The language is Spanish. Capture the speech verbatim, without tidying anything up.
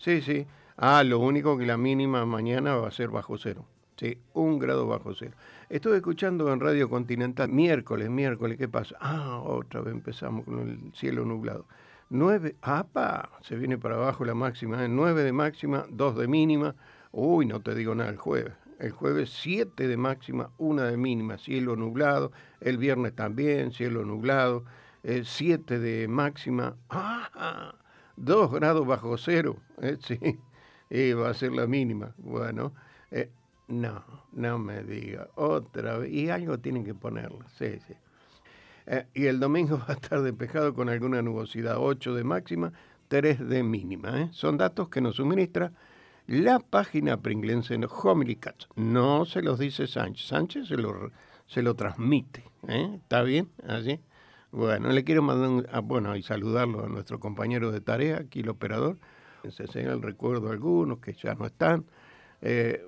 Sí, sí. Ah, lo único que la mínima mañana va a ser bajo cero. Sí, un grado bajo cero. Estuve escuchando en Radio Continental, miércoles, miércoles, ¿qué pasa? Ah, otra vez empezamos con el cielo nublado. Nueve, ¡apa! Se viene para abajo la máxima, ¿eh? Nueve de máxima, dos de mínima. Uy, no te digo nada el jueves. El jueves siete de máxima, una de mínima, cielo nublado. El viernes también, cielo nublado. Eh, siete de máxima. ¡Ah! Dos grados bajo cero, ¿eh? Sí, y va a ser la mínima. Bueno, eh, no, no me diga, otra vez, y algo tienen que ponerlo, sí, sí. Eh, y el domingo va a estar despejado con alguna nubosidad, ocho de máxima, tres de mínima, ¿eh? Son datos que nos suministra la página pringlense en Homily Cat. No se los dice Sánchez, Sánchez se lo, se lo transmite, ¿eh? ¿Está bien? Así. Bueno, le quiero mandar un, ah, bueno, y saludarlo a nuestro compañero de tarea, aquí el operador. Se enseña el recuerdo a algunos que ya no están. Eh,